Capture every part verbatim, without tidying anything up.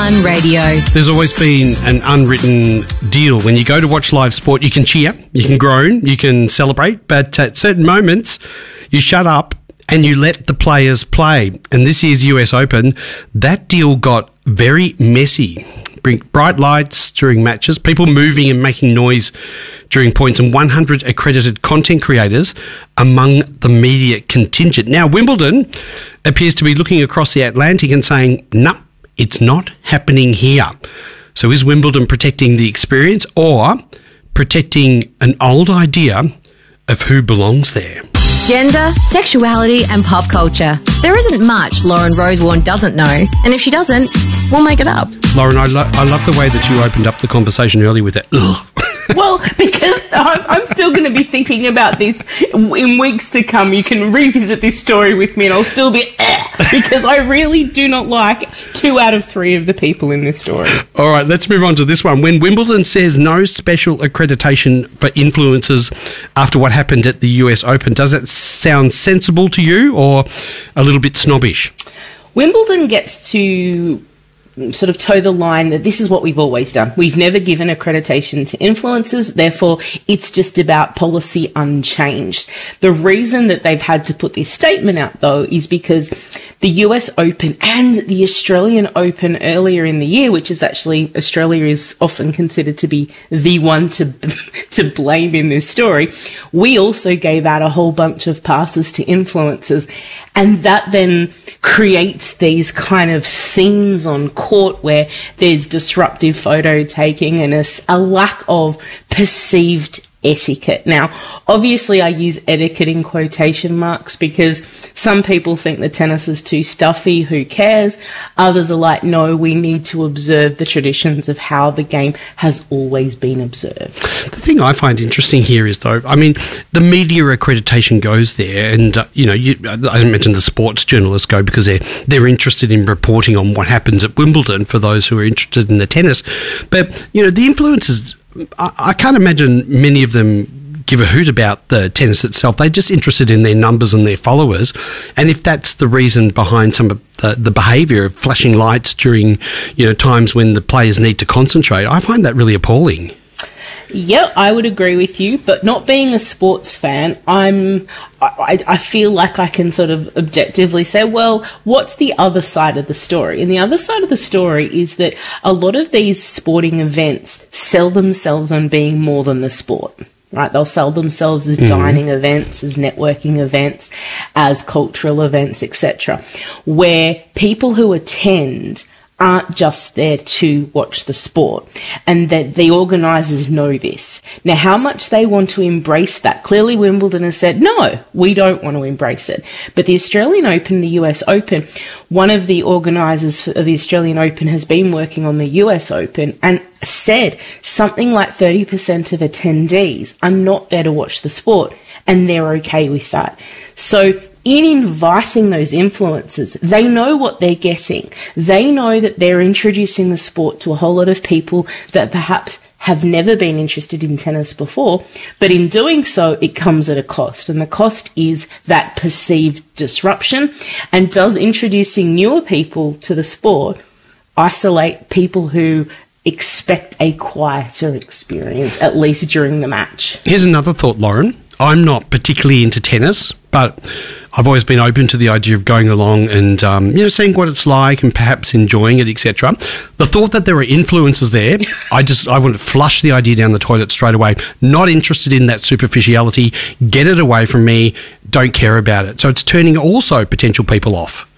One Radio. There's always been an unwritten deal. When you go to watch live sport, you can cheer, you can groan, you can celebrate, but at certain moments, you shut up and you let the players play. And this year's U S Open, that deal got very messy. Bring bright lights during matches, people moving and making noise during points, and one hundred accredited content creators among the media contingent. Now, Wimbledon appears to be looking across the Atlantic and saying, no, nah, it's not happening here. So is Wimbledon protecting the experience or protecting an old idea of who belongs there? Gender, sexuality and pop culture. There isn't much Lauren Rosewarne doesn't know, and if she doesn't, we'll make it up. Lauren, I, lo- I love the way that you opened up the conversation earlier with that. Ugh. Well, because I'm, I'm still going to be thinking about this in weeks to come. You can revisit this story with me and I'll still be eh, because I really do not like two out of three of the people in this story. All right, let's move on to this one. When Wimbledon says no special accreditation for influencers after what happened at the U S Open, does it sound sensible to you or a little bit snobbish? Wimbledon gets to sort of toe the line that this is what we've always done. We've never given accreditation to influencers, therefore it's just about policy unchanged. The reason that they've had to put this statement out, though, is because the U S Open and the Australian Open earlier in the year, which is actually, Australia is often considered to be the one to to blame in this story, we also gave out a whole bunch of passes to influencers. And that then creates these kind of scenes on court where there's disruptive photo taking and a, a lack of perceived etiquette. Now, obviously I use etiquette in quotation marks because some people think the tennis is too stuffy, who cares? Others are like, no, we need to observe the traditions of how the game has always been observed. The thing I find interesting here is, though, I mean, the media accreditation goes there and, uh, you know, you, I mentioned the sports journalists go because they're, they're interested in reporting on what happens at Wimbledon for those who are interested in the tennis. But, you know, the influencers, I, I can't imagine many of them give a hoot about the tennis itself. They're just interested in their numbers and their followers. And if that's the reason behind some of the, the behaviour of flashing lights during, you know, times when the players need to concentrate, I find that really appalling. Yeah, I would agree with you, but not being a sports fan, I'm, I, I feel like I can sort of objectively say, well, what's the other side of the story? And the other side of the story is that a lot of these sporting events sell themselves on being more than the sport. Right, they'll sell themselves as mm-hmm. dining events, as networking events, as cultural events, et cetera, where people who attend aren't just there to watch the sport, and that the organisers know this. Now, how much they want to embrace that, clearly Wimbledon has said, no, we don't want to embrace it. But the Australian Open, the U S Open, one of the organisers of the Australian Open has been working on the U S Open and said something like thirty percent of attendees are not there to watch the sport, and they're okay with that. So in inviting those influencers, they know what they're getting. They know that they're introducing the sport to a whole lot of people that perhaps have never been interested in tennis before, but in doing so, it comes at a cost, and the cost is that perceived disruption. And does introducing newer people to the sport isolate people who expect a quieter experience, at least during the match? Here's another thought, Lauren. I'm not particularly into tennis, but I've always been open to the idea of going along and, um, you know, seeing what it's like and perhaps enjoying it, et cetera. The thought that there are influencers there, I just, I want to flush the idea down the toilet straight away. Not interested in that superficiality. Get it away from me. Don't care about it. So it's turning also potential people off.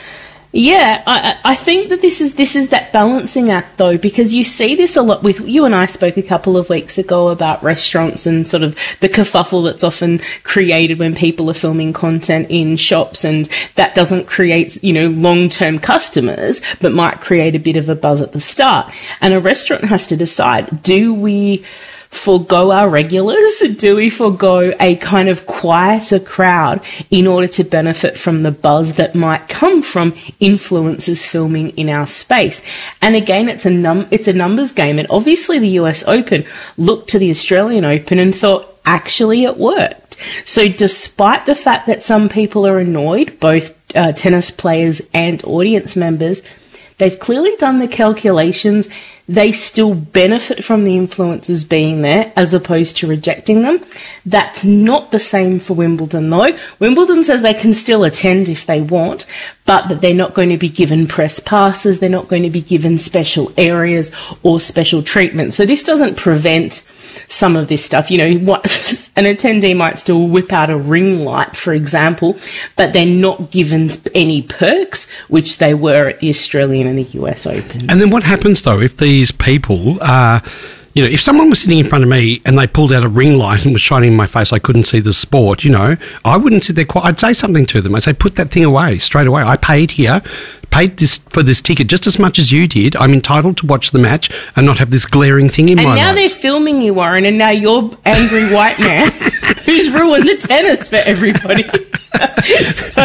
Yeah, I, I think that this is this is that balancing act, though, because you see this a lot with, you and I spoke a couple of weeks ago about restaurants and sort of the kerfuffle that's often created when people are filming content in shops, and that doesn't create, you know, long-term customers, but might create a bit of a buzz at the start. And a restaurant has to decide, do we forgo our regulars? Do we forgo a kind of quieter crowd in order to benefit from the buzz that might come from influencers filming in our space? And again, it's a num it's a numbers game. And obviously the U S Open looked to the Australian Open and thought, actually it worked. So despite the fact that some people are annoyed, both uh, tennis players and audience members, They've clearly done the calculations. They still benefit from the influencers being there as opposed to rejecting them. That's not the same for Wimbledon, though. Wimbledon says they can still attend if they want, but that they're not going to be given press passes. They're not going to be given special areas or special treatment. So this doesn't prevent some of this stuff. You know, what, an attendee might still whip out a ring light, for example, but they're not given any perks, which they were at the Australian and the U S Open. And then what happens, though, if these people are... You know, if someone was sitting in front of me and they pulled out a ring light and was shining in my face, I couldn't see the sport, you know, I wouldn't sit there quiet. I'd say something to them. I'd say, put that thing away straight away. I paid here, paid this for this ticket just as much as you did. I'm entitled to watch the match and not have this glaring thing in and my life. And now they're filming you, Warren, and now you're angry white man who's ruined the tennis for everybody. So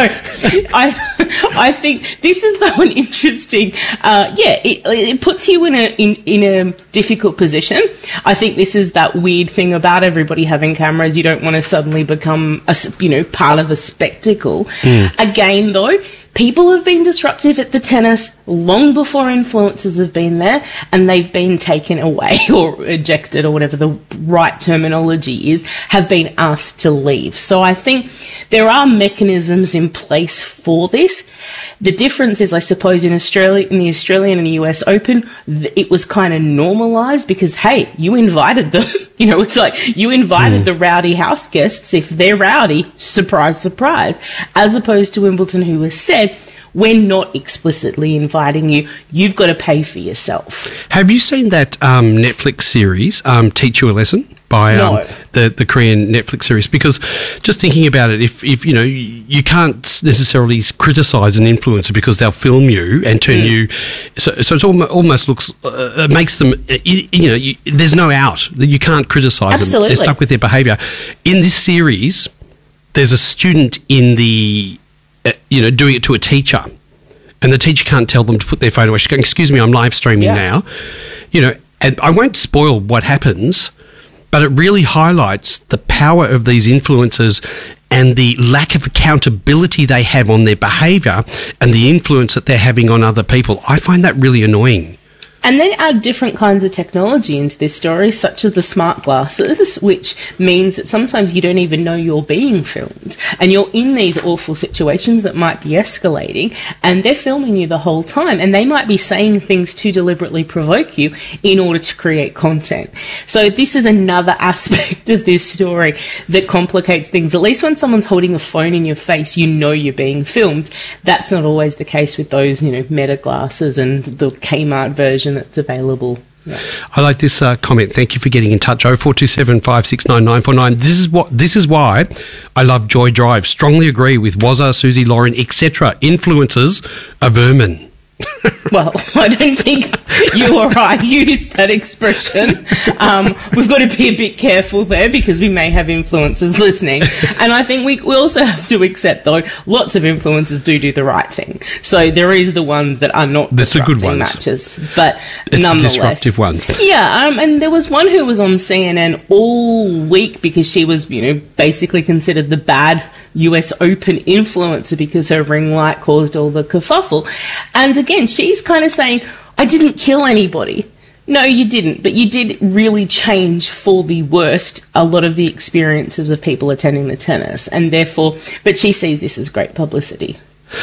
I I think this is, though, an interesting, uh, yeah, it, it puts you in a in, in a difficult position. I think this is that weird thing about everybody having cameras. You don't want to suddenly become a, you know, part of a spectacle. Mm. Again, though, people have been disruptive at the tennis long before influencers have been there, and they've been taken away or ejected, or whatever the right terminology is, have been asked to leave. So I think there are mechanisms in place for this. The difference is, I suppose, in Australia, in the Australian and the U S Open, it was kind of normalised because, hey, you invited them. You know, it's like you invited mm. the rowdy house guests. If they're rowdy, surprise, surprise. As opposed to Wimbledon, who has said, we're not explicitly inviting you. You've got to pay for yourself. Have you seen that um, Netflix series, um, Teach You a Lesson? By um, no. the the Korean Netflix series, because just thinking about it, if, if you know, you can't necessarily criticise an influencer because they'll film you and turn mm. you, so so it almost, almost looks, uh, it makes them, you, you know, you, there's no out. You can't criticise them. They're stuck with their behaviour. In this series, there's a student in the, uh, you know, doing it to a teacher, and the teacher can't tell them to put their phone away. She's going, excuse me, I'm live streaming yeah. now. You know, and I won't spoil what happens, but it really highlights the power of these influencers and the lack of accountability they have on their behaviour and the influence that they're having on other people. I find that really annoying. And then add different kinds of technology into this story, such as the smart glasses, which means that sometimes you don't even know you're being filmed. And you're in these awful situations that might be escalating, and they're filming you the whole time. And they might be saying things to deliberately provoke you in order to create content. So this is another aspect of this story that complicates things. At least when someone's holding a phone in your face, you know you're being filmed. That's not always the case with those, you know, Meta glasses and the Kmart version that's available. Yeah. I like this uh, comment. Thank you for getting in touch. oh four two seven, five six nine, nine four nine. This is what. This is why I love Joy Drive. Strongly agree with Wazza, Susie, Lauren, et cetera. Influencers are vermin. Well, I don't think you or I used that expression. Um, we've got to be a bit careful there because we may have influencers listening. And I think we, we also have to accept, though, lots of influencers do do the right thing. So there is the ones that are not That's disrupting the good ones. matches. But it's nonetheless. The disruptive ones. Yeah, um, and there was one who was on C N N all week because she was, you know, basically considered the bad U S Open influencer because her ring light caused all the kerfuffle. And again, she's kind of saying, I didn't kill anybody. No, you didn't, but you did really change for the worst a lot of the experiences of people attending the tennis, and therefore, but she sees this as great publicity.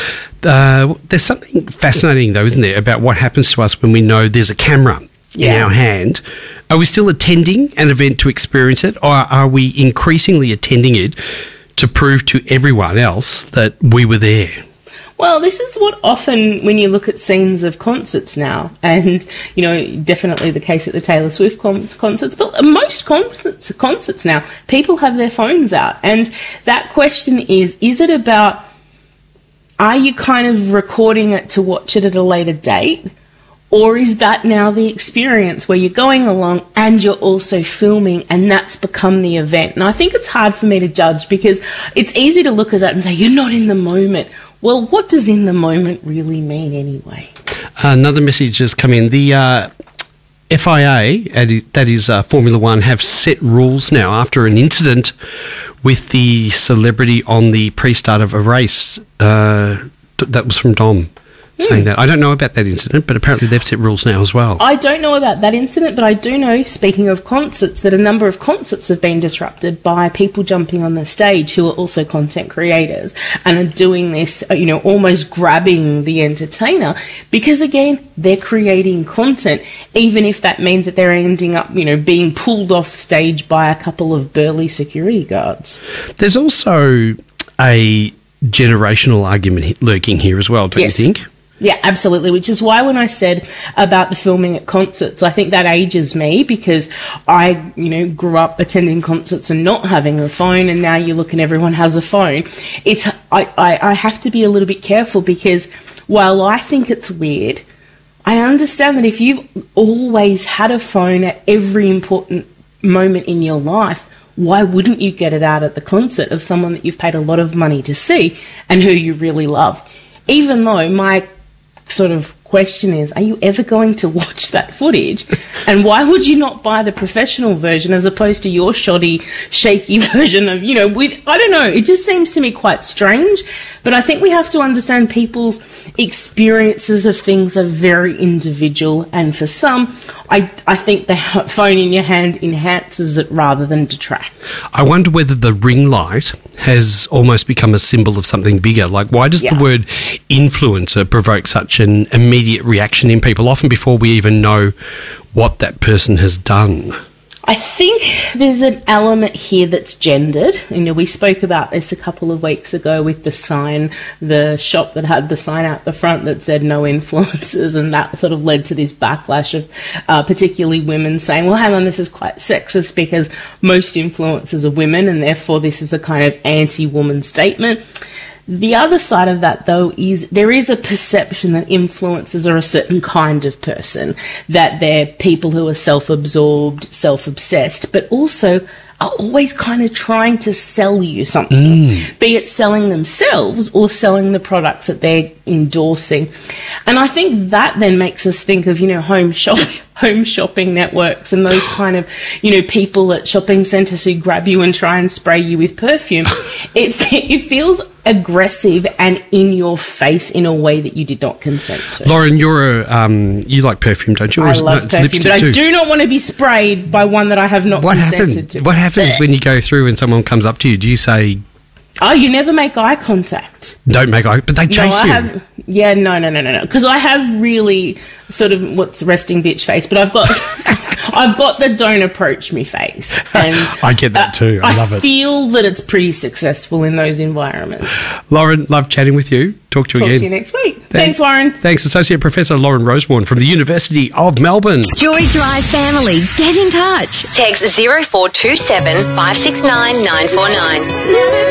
Uh, there's something fascinating, though, isn't there, about what happens to us when we know there's a camera yeah. in our hand. Are we still attending an event to experience it, or are we increasingly attending it to prove to everyone else that we were there? Well, this is what often, when you look at scenes of concerts now, and, you know, definitely the case at the Taylor Swift con- concerts, but most concerts, concerts now, people have their phones out. And that question is, is it about, are you kind of recording it to watch it at a later date? Or is that now the experience where you're going along and you're also filming, and that's become the event? And I think it's hard for me to judge because it's easy to look at that and say, you're not in the moment. Well, what does in the moment really mean anyway? Another message has come in. The uh, F I A, that is uh, Formula One, have set rules now after an incident with the celebrity on the pre-start of a race. Uh, that was from Dom. saying that. I don't know about that incident, but apparently they've set rules now as well. I don't know about that incident, but I do know, speaking of concerts, that a number of concerts have been disrupted by people jumping on the stage who are also content creators and are doing this, you know, almost grabbing the entertainer because, again, they're creating content, even if that means that they're ending up, you know, being pulled off stage by a couple of burly security guards. There's also a generational argument lurking here as well, don't Yes. you think? Yeah, absolutely, which is why when I said about the filming at concerts, I think that ages me because I, you know, grew up attending concerts and not having a phone, and now you look and everyone has a phone. It's I, I, I have to be a little bit careful because while I think it's weird, I understand that if you've always had a phone at every important moment in your life, why wouldn't you get it out at the concert of someone that you've paid a lot of money to see and who you really love? Even though my sort of question is, are you ever going to watch that footage? And why would you not buy the professional version as opposed to your shoddy, shaky version of, you know, with, I don't know, it just seems to me quite strange. But I think we have to understand people's experiences of things are very individual, and for some, I, I think the phone in your hand enhances it rather than detracts. I wonder whether the ring light has almost become a symbol of something bigger. Like, why does Yeah. the word influencer provoke such an immediate reaction in people, often before we even know what that person has done? I think there's an element here that's gendered. You know, we spoke about this a couple of weeks ago with the sign, the shop that had the sign out the front that said no influencers, and that sort of led to this backlash of uh, particularly women saying, well, hang on, this is quite sexist because most influencers are women and therefore this is a kind of anti-woman statement. The other side of that, though, is there is a perception that influencers are a certain kind of person, that they're people who are self-absorbed, self-obsessed, but also are always kind of trying to sell you something, mm. be it selling themselves or selling the products that they're endorsing. And I think that then makes us think of, you know, home shopping. home shopping networks and those kind of, you know, people at shopping centres who grab you and try and spray you with perfume. It it feels aggressive and in your face in a way that you did not consent to. Lauren, you're a, um, you like perfume, don't you? Or I is it- love no, it's perfume, but lipstick I too. do not want to be sprayed by one that I have not What consented happens? to. What happens when you go through and someone comes up to you? Do you say, Oh, you never make eye contact. don't make eye, but they chase no, I you? have. Yeah, no, no, no, no, no. Because I have really sort of what's resting bitch face, but I've got, I've got the don't approach me face, and I get that too. I love it. I feel that it's pretty successful in those environments. Lauren, love chatting with you. Talk to you Talk again. to you next week. Thanks, Warren. Thanks, Associate Professor Lauren Rosewarne from the University of Melbourne. Joy Drive family, get in touch. Text zero four two seven five six nine nine four nine.